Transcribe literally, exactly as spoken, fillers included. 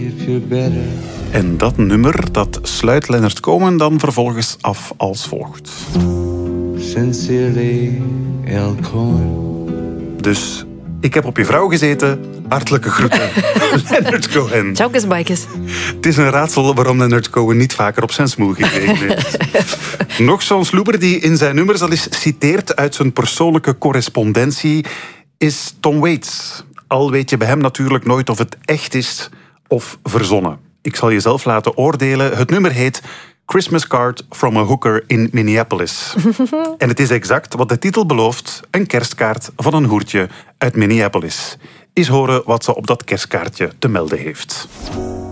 if you're better. En dat nummer, dat sluit Leonard Cohen dan vervolgens af als volgt. Sincerely, L. Cohen. Dus ik heb op je vrouw gezeten. Hartelijke groeten, Leonard Cohen. Ciao, kusbijkes. Het is een raadsel waarom Leonard Cohen niet vaker op zijn smoel gekregen heeft. Nog zo'n sloeber die in zijn nummers al eens citeert uit zijn persoonlijke correspondentie is Tom Waits. Al weet je bij hem natuurlijk nooit of het echt is of verzonnen. Ik zal je zelf laten oordelen. Het nummer heet Christmas Card from a Hooker in Minneapolis. En het is exact wat de titel belooft. Een kerstkaart van een hoertje uit Minneapolis. Eens horen wat ze op dat kerstkaartje te melden heeft.